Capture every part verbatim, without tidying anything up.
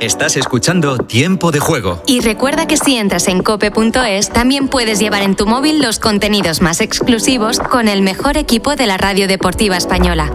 Estás escuchando Tiempo de Juego. Y recuerda que si entras en cope punto es, también puedes llevar en tu móvil los contenidos más exclusivos con el mejor equipo de la radio deportiva española.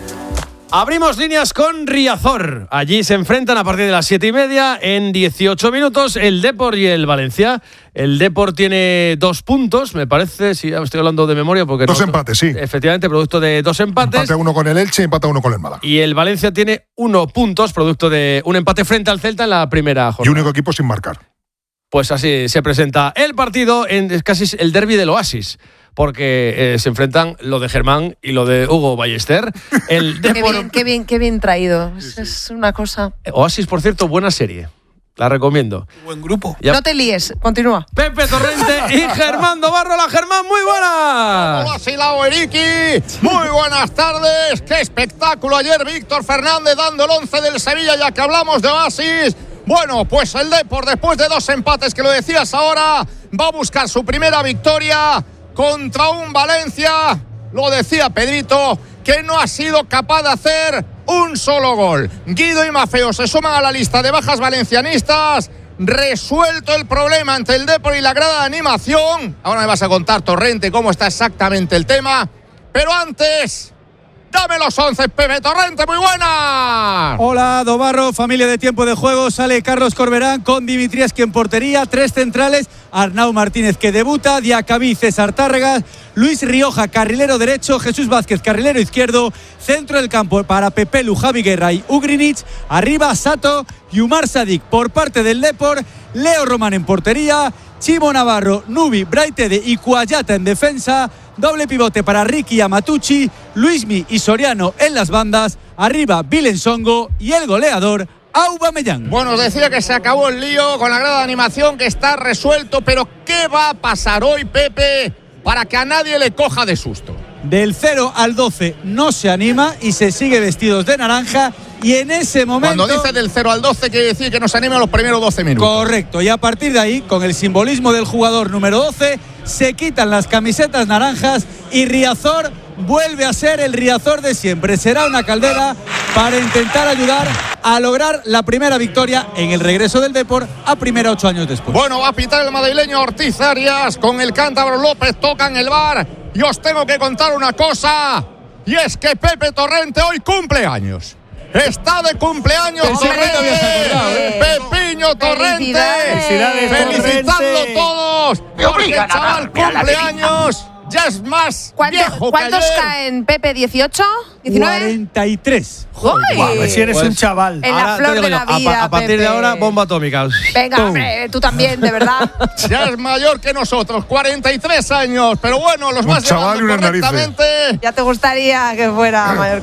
Abrimos líneas con Riazor. Allí se enfrentan a partir de las siete y media en dieciocho minutos el Depor y el Valencia. El Depor tiene dos puntos, me parece, si estoy hablando de memoria. porque Dos no, empates, sí. Efectivamente, producto de dos empates. Empate uno con el Elche y empata uno con el Málaga. Y el Valencia tiene uno puntos, producto de un empate frente al Celta en la primera jornada. Y único equipo sin marcar. Pues así se presenta el partido, en es casi el derbi del Oasis. Porque eh, se enfrentan lo de Germán y lo de Hugo Ballester. El Depor... qué, bien, qué, bien, qué bien traído. Sí, sí. Es una cosa... Oasis, por cierto, buena serie. La recomiendo. Buen grupo. Ya. No te líes, continúa. Pepe Torrente y Germán Dobarro. La Germán, muy buenas. Hola, Silao Eriki. Muy buenas tardes. Qué espectáculo ayer, Víctor Fernández dando el once del Sevilla, ya que hablamos de Oasis. Bueno, pues el Depor, después de dos empates, que lo decías ahora, va a buscar su primera victoria contra un Valencia, lo decía Pedrito, que no ha sido capaz de hacer un solo gol. Guido y Mafeo se suman a la lista de bajas valencianistas. Resuelto el problema ante el Depor y la grada de animación. Ahora me vas a contar, Torrente, cómo está exactamente el tema. Pero antes... ¡dame los once, Pepe Torrente! ¡Muy buena! Hola, Dobarro, familia de Tiempo de Juego. Sale Carlos Corberán con Dimitrievski en portería. Tres centrales. Arnau Martínez, que debuta. Diacabí, César Tárrega. Luis Rioja, carrilero derecho. Jesús Vázquez, carrilero izquierdo. Centro del campo para Pepelu, Javi Guerra y Ugrinic. Arriba, Sato y Umar Sadik. Por parte del Depor, Leo Román en portería. Chimo Navarro, Nubi, Braitede y Cuayata en defensa. Doble pivote para Ricky Amatucci, Luismi y Soriano en las bandas. Arriba Vilensongo y el goleador Aubameyang. Bueno, os decía que se acabó el lío con la grada de animación, que está resuelto. Pero ¿qué va a pasar hoy, Pepe, para que a nadie le coja de susto? Del cero al doce no se anima y se sigue vestidos de naranja. Y en ese momento... Cuando dice del cero al doce quiere decir que nos anima a los primeros doce minutos. Correcto, y a partir de ahí, con el simbolismo del jugador número doce, se quitan las camisetas naranjas y Riazor vuelve a ser el Riazor de siempre. Será una caldera para intentar ayudar a lograr la primera victoria en el regreso del Depor a primera ocho años después. Bueno, va a pitar el madrileño Ortiz Arias con el cántabro López, tocan el bar. Y os tengo que contar una cosa, y es que Pepe Torrente hoy cumple años. Está de cumpleaños Torrente, Pepiño Torrente, felicitando a todos, porque el chaval cumpleaños ya es más viejo que ¿Cuántos ayer. caen, Pepe? ¿dieciocho? ¿diecinueve? cuarenta y tres. Joder. Wow, si eres Pues, un chaval. En la flor de la vida, a, a partir Pepe. de ahora, bomba atómica. Venga, ¡Pum! hombre, tú también, de verdad. Ya es mayor que nosotros, cuarenta y tres años, pero bueno, los Un más chaval y llevando unas narices. correctamente. Ya te gustaría que fuera mayor que